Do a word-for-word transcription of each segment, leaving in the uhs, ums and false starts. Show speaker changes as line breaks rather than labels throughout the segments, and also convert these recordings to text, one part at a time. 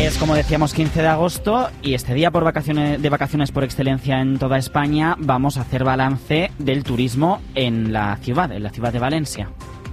Es, como decíamos, quince de agosto y este día por vacaciones, de vacaciones por excelencia en toda España, vamos a hacer balance del turismo en la ciudad, en la ciudad de Valencia.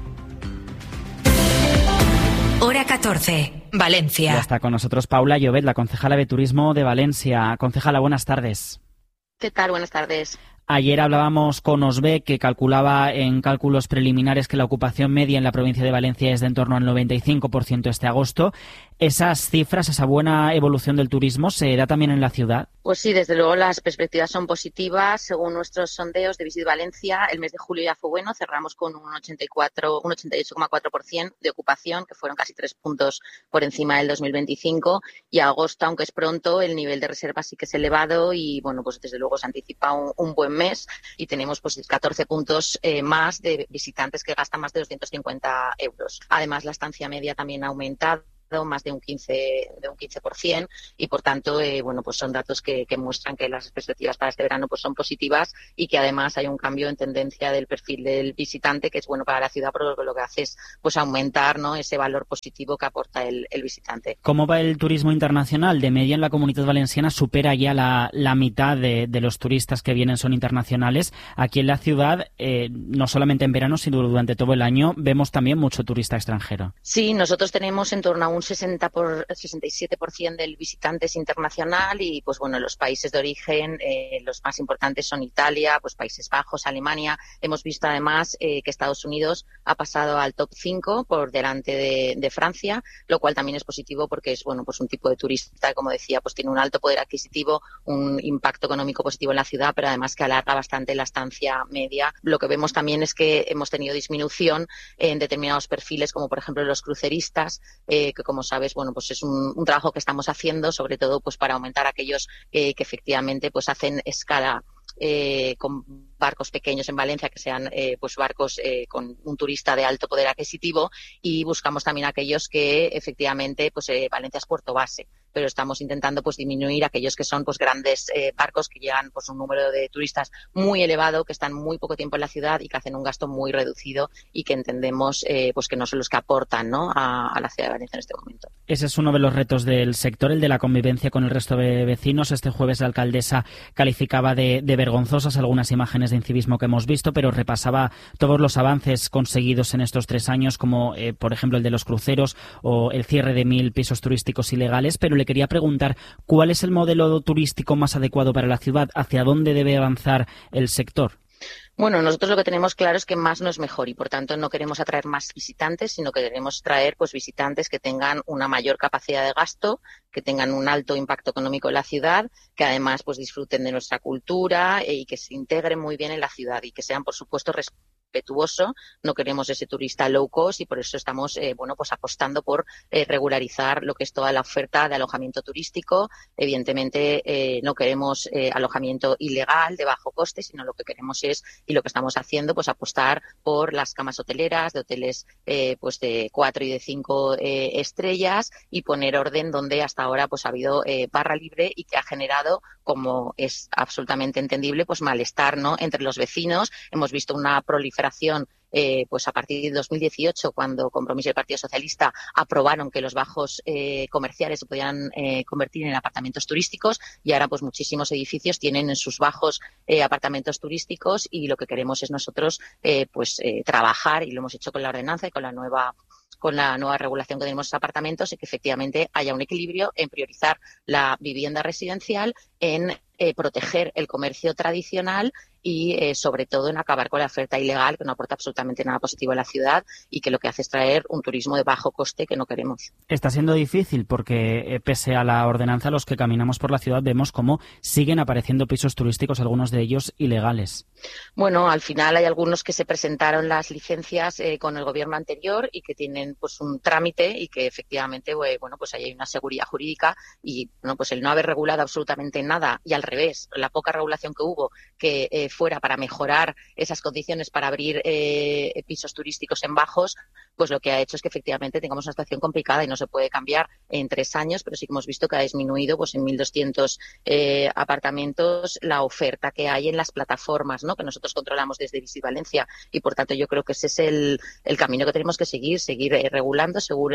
Hora catorce, Valencia.
Ya está con nosotros Paula Llobet, la concejala de Turismo de Valencia. Concejala, buenas tardes.
¿Qué tal? Buenas tardes.
Ayer hablábamos con Osbec, que calculaba en cálculos preliminares que la ocupación media en la provincia de Valencia es de en torno al noventa y cinco por ciento este agosto. ¿Esas cifras, esa buena evolución del turismo, se da también en la ciudad?
Pues sí, desde luego las perspectivas son positivas. Según nuestros sondeos de Visit Valencia, el mes de julio ya fue bueno. Cerramos con un ochenta y cuatro, un ochenta y ocho coma cuatro por ciento de ocupación, que fueron casi tres puntos por encima del dos mil veinticinco. Y a agosto, aunque es pronto, el nivel de reservas sí que es elevado y, bueno, pues desde luego se anticipa un, un buen mes y tenemos pues catorce puntos eh, más de visitantes que gastan más de doscientos cincuenta euros. Además, la estancia media también ha aumentado más de un quince de un quince por ciento y por tanto eh, bueno pues son datos que, que muestran que las perspectivas para este verano pues son positivas y que además hay un cambio en tendencia del perfil del visitante que es bueno para la ciudad, porque lo que hace es pues aumentar, ¿no?, ese valor positivo que aporta el, el visitante.
¿Cómo va el turismo internacional? De media en la Comunidad Valenciana supera ya la, la mitad de, de los turistas que vienen son internacionales. Aquí en la ciudad, eh, no solamente en verano, sino durante todo el año, vemos también mucho turista extranjero.
Sí, nosotros tenemos en torno a un sesenta por, sesenta y siete por ciento del visitante es internacional y pues bueno, los países de origen, eh, los más importantes son Italia, pues Países Bajos, Alemania. Hemos visto además eh, que Estados Unidos ha pasado al top cinco por delante de, de Francia, lo cual también es positivo porque es bueno pues un tipo de turista, como decía, pues tiene un alto poder adquisitivo, un impacto económico positivo en la ciudad, pero además que alarga bastante la estancia media. Lo que vemos también es que hemos tenido disminución en determinados perfiles, como por ejemplo los cruceristas, eh, que como sabes, bueno, pues es un, un trabajo que estamos haciendo, sobre todo pues para aumentar aquellos eh, que efectivamente pues hacen escala eh, con barcos pequeños en Valencia, que sean eh, pues barcos eh, con un turista de alto poder adquisitivo, y buscamos también aquellos que efectivamente pues eh, Valencia es puerto base, pero estamos intentando pues disminuir aquellos que son pues grandes eh, barcos que llegan pues un número de turistas muy elevado, que están muy poco tiempo en la ciudad y que hacen un gasto muy reducido y que entendemos eh, pues que no son los que aportan, ¿no?, a, a la ciudad de Valencia en este momento.
Ese es uno de los retos del sector, el de la convivencia con el resto de vecinos. Este jueves la alcaldesa calificaba de, de vergonzosas algunas imágenes de incivismo que hemos visto, pero repasaba todos los avances conseguidos en estos tres años, como eh, por ejemplo el de los cruceros o el cierre de mil pisos turísticos ilegales. Pero le quería preguntar, ¿cuál es el modelo turístico más adecuado para la ciudad? ¿Hacia dónde debe avanzar el sector?
Bueno, nosotros lo que tenemos claro es que más no es mejor y por tanto no queremos atraer más visitantes, sino que queremos traer pues visitantes que tengan una mayor capacidad de gasto, que tengan un alto impacto económico en la ciudad, que además pues disfruten de nuestra cultura y que se integren muy bien en la ciudad y que sean, por supuesto, respetuoso. No queremos ese turista low cost y por eso estamos eh, bueno pues apostando por eh, regularizar lo que es toda la oferta de alojamiento turístico. Evidentemente eh, no queremos eh, alojamiento ilegal de bajo coste, sino lo que queremos es, y lo que estamos haciendo, pues apostar por las camas hoteleras de hoteles eh, pues de cuatro y de cinco eh, estrellas y poner orden donde hasta ahora pues ha habido eh, barra libre y que ha generado, como es absolutamente entendible, pues malestar, ¿no?, entre los vecinos. Hemos visto una proliferación Eh, pues a partir de dos mil dieciocho, cuando Compromís y el Partido Socialista aprobaron que los bajos eh, comerciales se podían eh, convertir en apartamentos turísticos, y ahora pues muchísimos edificios tienen en sus bajos eh, apartamentos turísticos, y lo que queremos es nosotros eh, pues eh, trabajar, y lo hemos hecho con la ordenanza y con la nueva con la nueva regulación que tenemos en los apartamentos, y que efectivamente haya un equilibrio en priorizar la vivienda residencial, en eh, proteger el comercio tradicional y eh, sobre todo en acabar con la oferta ilegal, que no aporta absolutamente nada positivo a la ciudad y que lo que hace es traer un turismo de bajo coste que no queremos.
Está siendo difícil porque eh, pese a la ordenanza, los que caminamos por la ciudad vemos cómo siguen apareciendo pisos turísticos, algunos de ellos ilegales.
Bueno, al final hay algunos que se presentaron las licencias eh, con el gobierno anterior y que tienen pues un trámite y que efectivamente bueno pues ahí hay una seguridad jurídica, y bueno pues el no haber regulado absolutamente nada, y al revés, la poca regulación que hubo que eh, fuera para mejorar esas condiciones para abrir eh, pisos turísticos en bajos, pues lo que ha hecho es que efectivamente tengamos una situación complicada y no se puede cambiar en tres años, pero sí que hemos visto que ha disminuido pues en mil doscientos eh, apartamentos la oferta que hay en las plataformas, ¿no?, que nosotros controlamos desde Visit Valencia, y por tanto yo creo que ese es el, el camino que tenemos que seguir, seguir eh, regulando, seguro,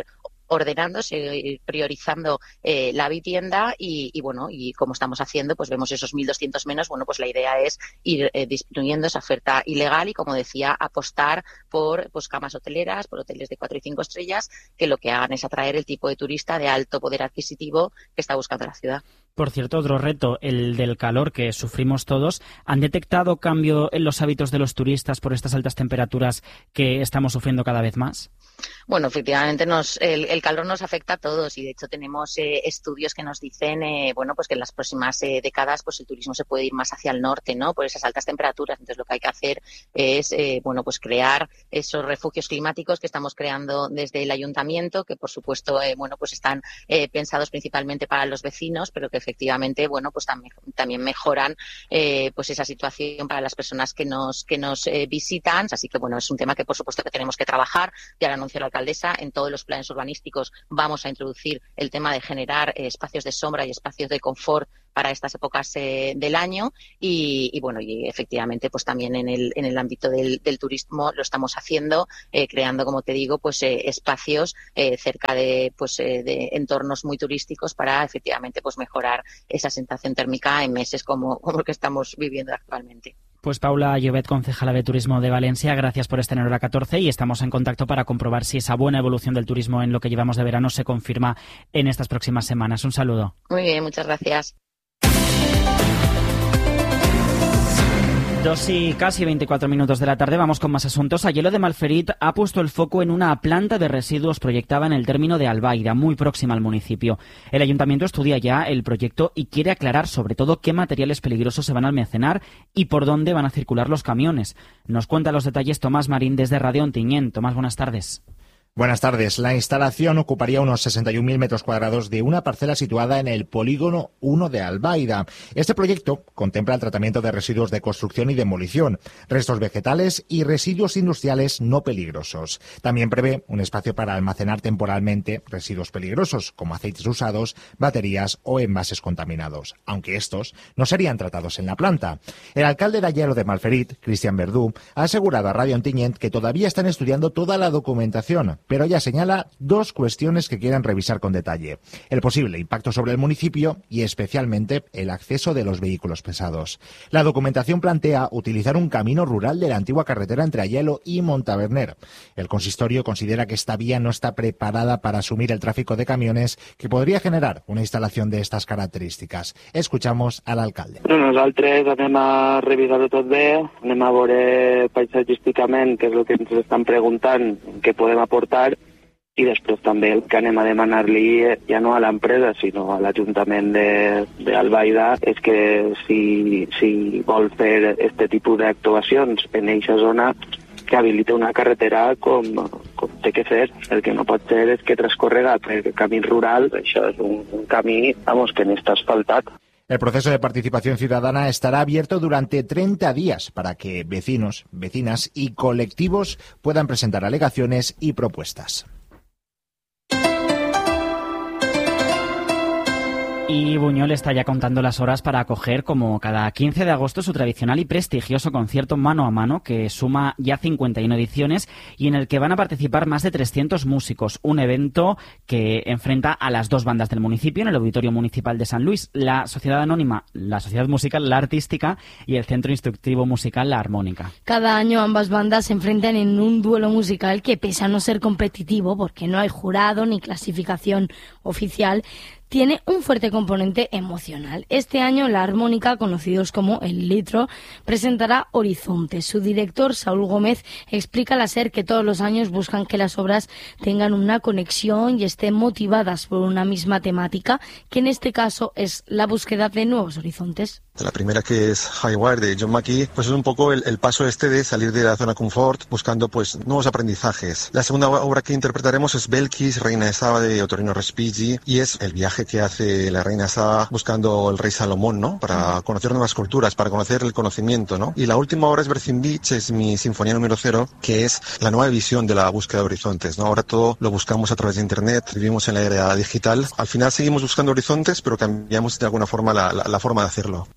ordenándose, ir priorizando eh, la vivienda y, y bueno, y como estamos haciendo, pues vemos esos mil doscientos menos. Bueno, pues la idea es ir eh, disminuyendo esa oferta ilegal y, como decía, apostar por pues camas hoteleras, por hoteles de cuatro y cinco estrellas, que lo que hagan es atraer el tipo de turista de alto poder adquisitivo que está buscando la ciudad.
Por cierto, otro reto, el del calor que sufrimos todos. ¿Han detectado cambio en los hábitos de los turistas por estas altas temperaturas que estamos sufriendo cada vez más?
Bueno, efectivamente nos, el, el calor nos afecta a todos y de hecho tenemos eh, estudios que nos dicen eh, bueno, pues que en las próximas eh, décadas pues el turismo se puede ir más hacia el norte, ¿no? Por esas altas temperaturas. Entonces lo que hay que hacer es eh, bueno, pues crear esos refugios climáticos que estamos creando desde el ayuntamiento, que por supuesto eh, bueno, pues están eh, pensados principalmente para los vecinos, pero que efectivamente bueno, pues también, también mejoran eh, pues esa situación para las personas que nos que nos eh, visitan. Así que bueno, es un tema que por supuesto que tenemos que trabajar. Ya lo anunció la alcaldesa, en todos los planes urbanísticos vamos a introducir el tema de generar eh, espacios de sombra y espacios de confort para estas épocas eh, del año y, y bueno, y efectivamente pues también en el en el ámbito del, del turismo lo estamos haciendo, eh, creando, como te digo, pues eh, espacios eh, cerca de pues eh, de entornos muy turísticos para efectivamente pues mejorar esa sensación térmica en meses como, como el que estamos viviendo actualmente.
Pues Paula Llobet, concejala de Turismo de Valencia, gracias por estar en Hora catorce y estamos en contacto para comprobar si esa buena evolución del turismo en lo que llevamos de verano se confirma en estas próximas semanas. Un saludo.
Muy bien, muchas gracias.
Dos y casi veinticuatro minutos de la tarde, vamos con más asuntos. Ayelo de Malferit ha puesto el foco en una planta de residuos proyectada en el término de Albaida, muy próxima al municipio. El ayuntamiento estudia ya el proyecto y quiere aclarar sobre todo qué materiales peligrosos se van a almacenar y por dónde van a circular los camiones. Nos cuenta los detalles Tomás Marín desde Radio Ontinyent. Tomás, buenas tardes.
Buenas tardes. La instalación ocuparía unos sesenta y un mil metros cuadrados de una parcela situada en el polígono uno de Albaida. Este proyecto contempla el tratamiento de residuos de construcción y demolición, restos vegetales y residuos industriales no peligrosos. También prevé un espacio para almacenar temporalmente residuos peligrosos, como aceites usados, baterías o envases contaminados, aunque estos no serían tratados en la planta. El alcalde de Ayelo de Malferit, Cristian Verdú, ha asegurado a Radio Ontinyent que todavía están estudiando toda la documentación, pero ya señala dos cuestiones que quieren revisar con detalle: el posible impacto sobre el municipio y especialmente el acceso de los vehículos pesados. La documentación plantea utilizar un camino rural de la antigua carretera entre Ayelo y Montaverner. El consistorio considera que esta vía no está preparada para asumir el tráfico de camiones que podría generar una instalación de estas características. Escuchamos al alcalde.
Bueno, nosaltres anem a revisar-ho tot bé, anem a veure paisatgísticament què és el que ens estan preguntant, què podem aportar, i després també el que anem a demanar-li ja no a l'empresa sinó a l'Ajuntament d'Albaida és que si, si vol fer este tipus d'actuacions en aquesta zona que habilita una carretera com, com té que fer. El que no pot ser és que transcorrega per camins rurals, això és un, un camí vamos, que n'està asfaltat.
El proceso de participación ciudadana estará abierto durante treinta días para que vecinos, vecinas y colectivos puedan presentar alegaciones y propuestas.
Y Buñol está ya contando las horas para acoger, como cada quince de agosto, su tradicional y prestigioso concierto Mano a Mano, que suma ya cincuenta y una ediciones y en el que van a participar más de trescientos músicos. Un evento que enfrenta a las dos bandas del municipio en el Auditorio Municipal de San Luis, la Sociedad Anónima, la Sociedad Musical La Artística y el Centro Instructivo Musical La Armónica.
Cada año ambas bandas se enfrentan en un duelo musical que, pese a no ser competitivo, porque no hay jurado ni clasificación oficial, tiene un fuerte componente emocional. Este año la Armónica, conocidos como El Litro, presentará Horizontes. Su director, Saúl Gómez, explica al SER que todos los años buscan que las obras tengan una conexión y estén motivadas por una misma temática, que en este caso es la búsqueda de nuevos horizontes.
La primera, que es Highwire de John Mackey, pues es un poco el, el paso este de salir de la zona confort buscando pues nuevos aprendizajes. La segunda obra que interpretaremos es Belkis, Reina de Saba de Ottorino Respighi, y es el viaje que hace la Reina Saba buscando el rey Salomón, ¿no? Para conocer nuevas culturas, para conocer el conocimiento, ¿no? Y la última obra es Berthin Beach, es mi sinfonía número cero, que es la nueva visión de la búsqueda de horizontes, ¿no? Ahora todo lo buscamos a través de internet, vivimos en la era digital. Al final seguimos buscando horizontes, pero cambiamos de alguna forma la, la, la forma de hacerlo.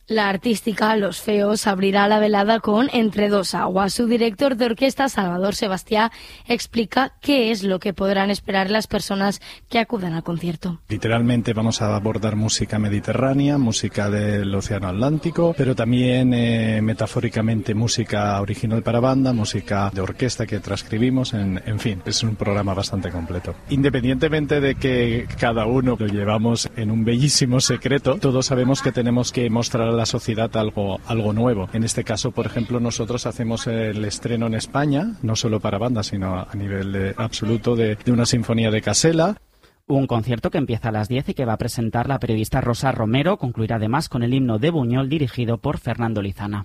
La artística Los Feos abrirá la velada con Entre dos aguas. Su director de orquesta, Salvador Sebastián, explica qué es lo que podrán esperar las personas que acudan al concierto.
Literalmente vamos a abordar música mediterránea, música del Océano Atlántico, pero también eh, metafóricamente música original para banda, música de orquesta que transcribimos, en, en fin, es un programa bastante completo. Independientemente de que cada uno lo llevamos en un bellísimo secreto, todos sabemos que tenemos que mostrar a la sociedad algo, algo nuevo. En este caso, por ejemplo, nosotros hacemos el estreno en España, no solo para banda, sino a nivel de, absoluto de, de una sinfonía de Casella.
Un concierto que empieza a las diez y que va a presentar la periodista Rosa Romero. Concluirá además con el himno de Buñol dirigido por Fernando Lizana.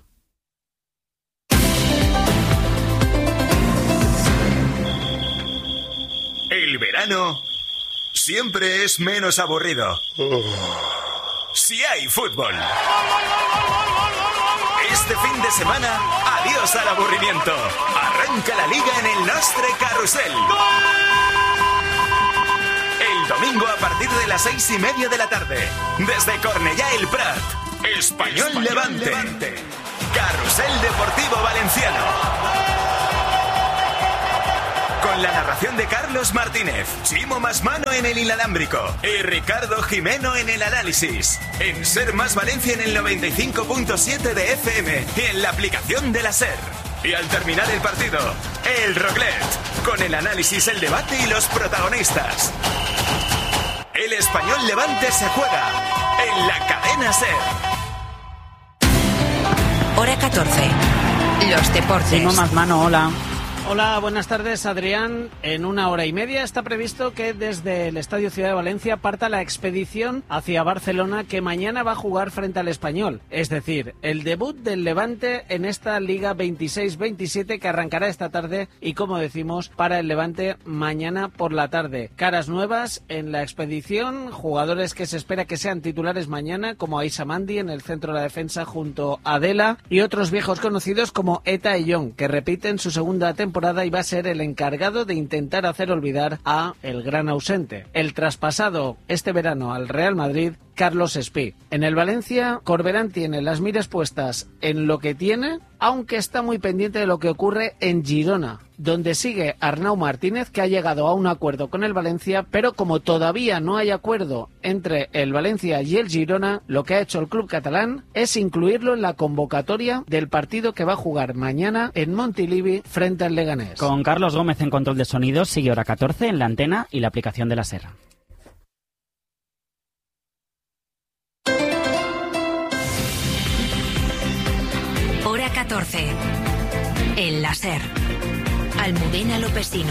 El verano siempre es menos aburrido. Si hay fútbol. Este fin de semana, adiós al aburrimiento. Arranca la liga en el Nostre Carrusel. El domingo a partir de las seis y media de la tarde, desde Cornellá el Prat, Español, Español Levante. Levante, Carrusel Deportivo Valenciano. Con la narración de Carlos Martínez, Chimo Masmano en el inalámbrico y Ricardo Jimeno en el análisis. En Ser Más Valencia en el noventa y cinco punto siete de F M y en la aplicación de la Ser. Y al terminar el partido, el Roclet, con el análisis, el debate y los protagonistas. El Español Levante se juega en la cadena Ser.
Hora catorce. Los deportes.
Chimo Masmano, hola.
Hola, buenas tardes, Adrián. En una hora y media está previsto que desde el Estadio Ciudad de Valencia parta la expedición hacia Barcelona, que mañana va a jugar frente al Español. Es decir, el debut del Levante en esta Liga veintiséis veintisiete que arrancará esta tarde y, como decimos, para el Levante mañana por la tarde. Caras nuevas en la expedición, jugadores que se espera que sean titulares mañana, como Aissa Mandi en el centro de la defensa junto a Adela, y otros viejos conocidos como Eta Eyón, que repiten su segunda temporada y va a ser el encargado de intentar hacer olvidar a el gran ausente, el traspasado este verano al Real Madrid, Carlos Espí. En el Valencia, Corberán tiene las miras puestas en lo que tiene, aunque está muy pendiente de lo que ocurre en Girona, donde sigue Arnau Martínez, que ha llegado a un acuerdo con el Valencia, pero como todavía no hay acuerdo entre el Valencia y el Girona, lo que ha hecho el club catalán es incluirlo en la convocatoria del partido que va a jugar mañana en Montilivi frente al Leganés.
Con Carlos Gómez en control de sonidos, sigue Hora catorce en la antena y la aplicación de la Ser.
Hora catorce. El láser. Almudena Lopesino.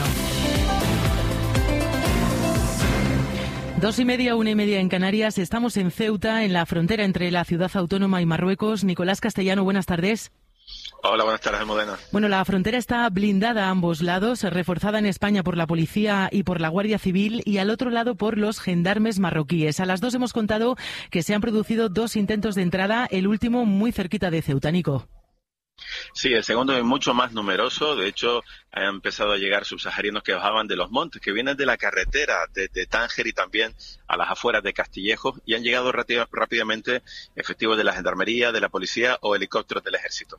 Dos y media, una y media en Canarias. Estamos en Ceuta, en la frontera entre la ciudad autónoma y Marruecos. Nicolás Castellano, buenas tardes.
Hola, buenas tardes, Almudena.
Bueno, la frontera está blindada a ambos lados, reforzada en España por la policía y por la Guardia Civil y al otro lado por los gendarmes marroquíes. A las dos hemos contado que se han producido dos intentos de entrada, el último muy cerquita de Ceuta, Nico.
Sí, el segundo es mucho más numeroso. De hecho, han empezado a llegar subsaharianos que bajaban de los montes, que vienen de la carretera de, de Tánger y también a las afueras de Castillejo, y han llegado rápidamente efectivos de la gendarmería, de la policía o helicópteros del ejército.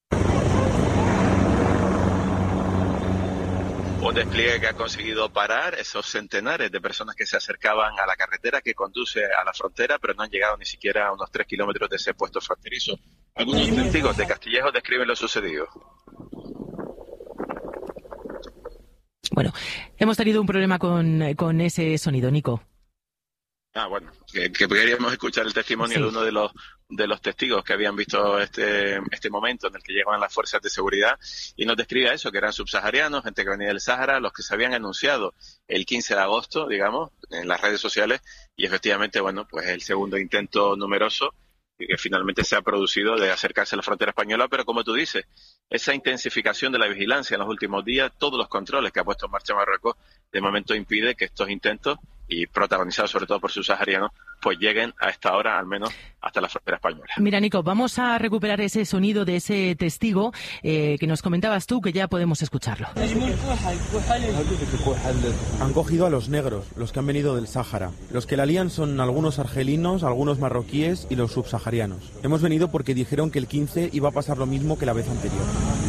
Un despliegue que ha conseguido parar esos centenares de personas que se acercaban a la carretera que conduce a la frontera, pero no han llegado ni siquiera a unos tres kilómetros de ese puesto fronterizo. Algunos testigos de Castillejo describen lo sucedido.
Bueno, hemos tenido un problema con, con ese sonido, Nico.
Ah, bueno, que, que queríamos escuchar el testimonio sí. de uno de los de los testigos que habían visto este este momento en el que llegaban las fuerzas de seguridad, y nos describe eso, que eran subsaharianos, gente que venía del Sáhara, los que se habían anunciado el quince de agosto, digamos, en las redes sociales, y efectivamente, bueno, pues el segundo intento numeroso que finalmente se ha producido de acercarse a la frontera española, pero como tú dices, esa intensificación de la vigilancia en los últimos días, todos los controles que ha puesto en marcha Marruecos, de momento impide que estos intentos y protagonizados sobre todo por subsaharianos, pues lleguen a esta hora al menos hasta la frontera española.
Mira, Nico, vamos a recuperar ese sonido de ese testigo eh, que nos comentabas tú, que ya podemos escucharlo.
Han cogido a los negros, los que han venido del Sáhara. Los que la lían son algunos argelinos, algunos marroquíes y los subsaharianos. Hemos venido porque dijeron que el quince iba a pasar lo mismo que la vez anterior.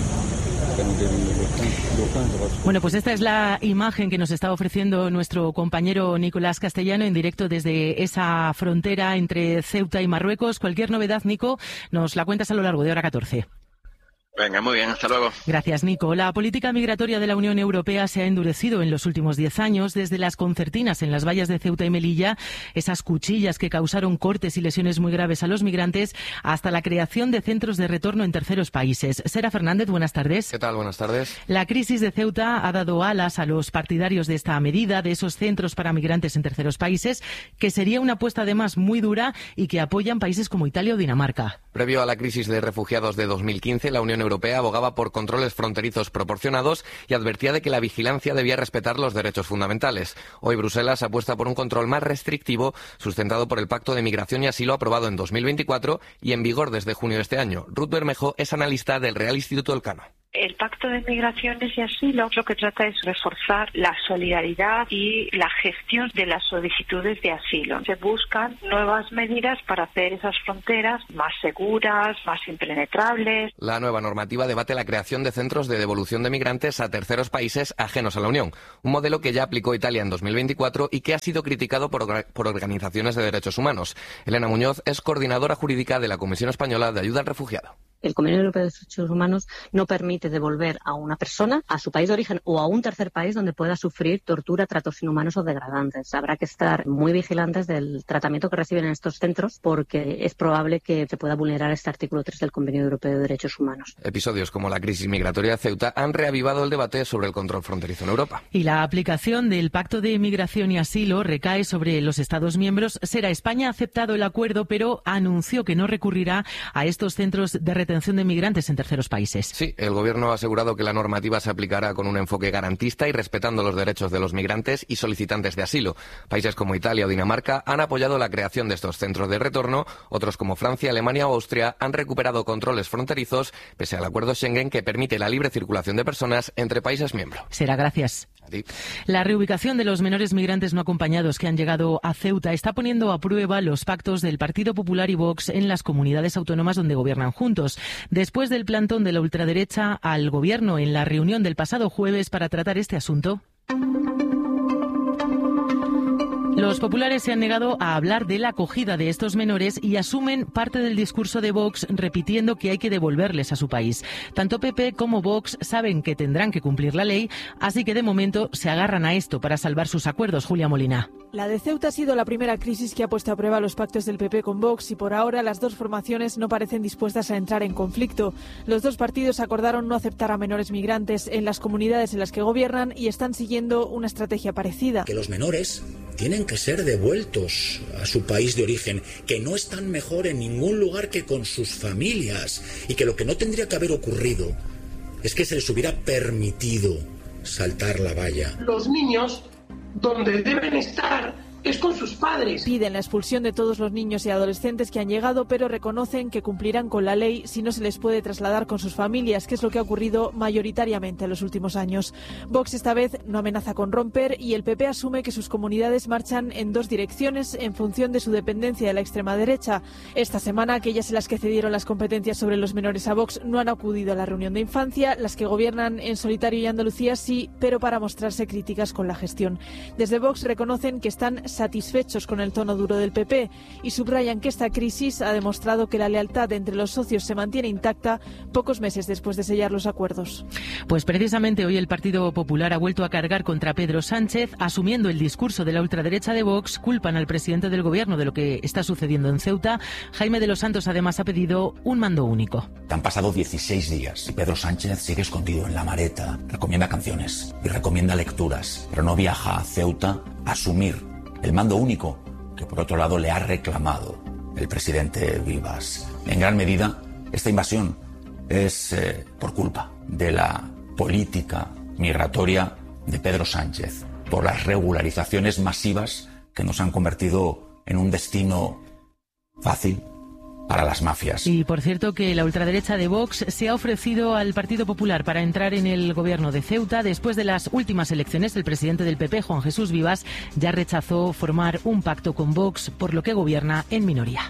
Bueno, pues esta es la imagen que nos está ofreciendo nuestro compañero Nicolás Castellano en directo desde esa frontera entre Ceuta y Marruecos. Cualquier novedad, Nico, nos la cuentas a lo largo de Hora catorce.
Venga, muy bien, hasta luego.
Gracias, Nico. La política migratoria de la Unión Europea se ha endurecido en los últimos diez años, desde las concertinas en las vallas de Ceuta y Melilla, esas cuchillas que causaron cortes y lesiones muy graves a los migrantes, hasta la creación de centros de retorno en terceros países. Sera Fernández, buenas tardes.
¿Qué tal? Buenas tardes.
La crisis de Ceuta ha dado alas a los partidarios de esta medida, de esos centros para migrantes en terceros países, que sería una apuesta además muy dura y que apoyan países como Italia o Dinamarca.
Previo a la crisis de refugiados de dos mil quince, la Unión Europea abogaba por controles fronterizos proporcionados y advertía de que la vigilancia debía respetar los derechos fundamentales. Hoy Bruselas apuesta por un control más restrictivo, sustentado por el Pacto de Migración y Asilo aprobado en dos mil veinticuatro y en vigor desde junio de este año. Ruth Bermejo es analista del Real Instituto Elcano.
El Pacto de Migraciones y Asilo lo que trata es reforzar la solidaridad y la gestión de las solicitudes de asilo. Se buscan nuevas medidas para hacer esas fronteras más seguras, más impenetrables.
La nueva normativa debate la creación de centros de devolución de migrantes a terceros países ajenos a la Unión, un modelo que ya aplicó Italia en dos mil veinticuatro y que ha sido criticado por, por organizaciones de derechos humanos. Elena Muñoz es coordinadora jurídica de la Comisión Española de Ayuda al Refugiado.
El Convenio Europeo de Derechos Humanos no permite devolver a una persona a su país de origen o a un tercer país donde pueda sufrir tortura, tratos inhumanos o degradantes. Habrá que estar muy vigilantes del tratamiento que reciben en estos centros porque es probable que se pueda vulnerar este artículo tres del Convenio Europeo de Derechos Humanos.
Episodios como la crisis migratoria de Ceuta han reavivado el debate sobre el control fronterizo en Europa.
Y la aplicación del Pacto de Migración y Asilo recae sobre los Estados miembros. Será España ha aceptado el acuerdo, pero anunció que no recurrirá a estos centros de retención de migrantes en terceros países.
Sí, el Gobierno ha asegurado que la normativa se aplicará con un enfoque garantista y respetando los derechos de los migrantes y solicitantes de asilo. Países como Italia o Dinamarca han apoyado la creación de estos centros de retorno. Otros como Francia, Alemania o Austria han recuperado controles fronterizos pese al acuerdo Schengen que permite la libre circulación de personas entre países miembros.
Será gracias. La reubicación de los menores migrantes no acompañados que han llegado a Ceuta está poniendo a prueba los pactos del Partido Popular y Vox en las comunidades autónomas donde gobiernan juntos. Después del plantón de la ultraderecha al gobierno en la reunión del pasado jueves para tratar este asunto, los populares se han negado a hablar de la acogida de estos menores y asumen parte del discurso de Vox repitiendo que hay que devolverles a su país. Tanto P P como Vox saben que tendrán que cumplir la ley, así que de momento se agarran a esto para salvar sus acuerdos. Julia Molina.
La de Ceuta ha sido la primera crisis que ha puesto a prueba los pactos del P P con Vox y por ahora las dos formaciones no parecen dispuestas a entrar en conflicto. Los dos partidos acordaron no aceptar a menores migrantes en las comunidades en las que gobiernan y están siguiendo una estrategia parecida.
Que los menores tienen que ser devueltos a su país de origen, que no están mejor en ningún lugar que con sus familias y que lo que no tendría que haber ocurrido es que se les hubiera permitido saltar la valla.
Los niños donde deben estar es con sus padres.
Piden la expulsión de todos los niños y adolescentes que han llegado, pero reconocen que cumplirán con la ley si no se les puede trasladar con sus familias, que es lo que ha ocurrido mayoritariamente en los últimos años. Vox esta vez no amenaza con romper y el P P asume que sus comunidades marchan en dos direcciones en función de su dependencia de la extrema derecha. Esta semana, aquellas en las que cedieron las competencias sobre los menores a Vox no han acudido a la reunión de infancia, las que gobiernan en solitario y Andalucía sí, pero para mostrarse críticas con la gestión. Desde Vox reconocen que están satisfechos con el tono duro del P P y subrayan que esta crisis ha demostrado que la lealtad entre los socios se mantiene intacta pocos meses después de sellar los acuerdos.
Pues precisamente hoy el Partido Popular ha vuelto a cargar contra Pedro Sánchez, asumiendo el discurso de la ultraderecha de Vox. Culpan al presidente del Gobierno de lo que está sucediendo en Ceuta. Jaime de los Santos además ha pedido un mando único.
Han pasado dieciséis días y Pedro Sánchez sigue escondido en la Mareta. Recomienda canciones y recomienda lecturas, pero no viaja a Ceuta a asumir el mando único que por otro lado le ha reclamado el presidente Vivas. En gran medida, esta invasión es eh, por culpa de la política migratoria de Pedro Sánchez, por las regularizaciones masivas que nos han convertido en un destino fácil para las mafias.
Y por cierto que la ultraderecha de Vox se ha ofrecido al Partido Popular para entrar en el gobierno de Ceuta. Después de las últimas elecciones, el presidente del P P, Juan Jesús Vivas, ya rechazó formar un pacto con Vox, por lo que gobierna en minoría.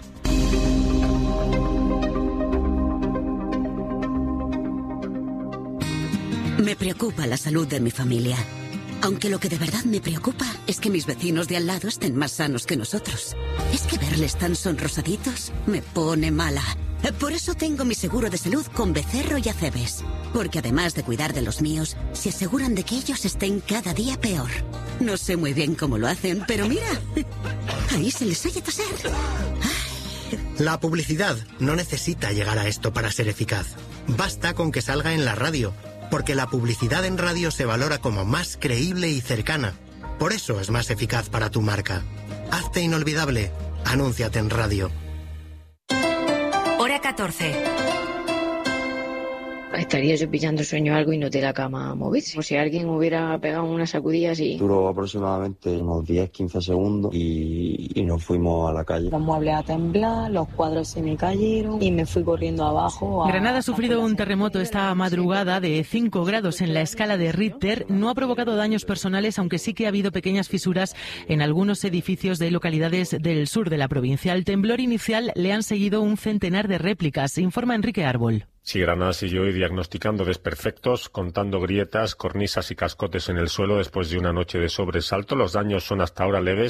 Me preocupa la salud de mi familia. Aunque lo que de verdad me preocupa es que mis vecinos de al lado estén más sanos que nosotros. Es que verles tan sonrosaditos me pone mala. Por eso tengo mi seguro de salud con Becerro y Acebes. Porque además de cuidar de los míos, se aseguran de que ellos estén cada día peor. No sé muy bien cómo lo hacen, pero mira, ahí se les oye toser.
La publicidad no necesita llegar a esto para ser eficaz. Basta con que salga en la radio, porque la publicidad en radio se valora como más creíble y cercana. Por eso es más eficaz para tu marca. Hazte inolvidable. Anúnciate en radio.
Hora catorce.
Estaría yo pillando sueño algo y no de la cama a moverse. O si alguien hubiera pegado una sacudida así.
Duró aproximadamente unos diez a quince segundos y, y nos fuimos a la calle.
Los muebles a temblar, los cuadros se me cayeron y me fui corriendo abajo. A...
Granada ha sufrido un terremoto esta madrugada de cinco grados en la escala de Richter. No ha provocado daños personales, aunque sí que ha habido pequeñas fisuras en algunos edificios de localidades del sur de la provincia. Al temblor inicial le han seguido un centenar de réplicas, informa Enrique Árbol.
Sí, Granada siguió hoy diagnosticando desperfectos, contando grietas, cornisas y cascotes en el suelo después de una noche de sobresalto. Los daños son hasta ahora leves.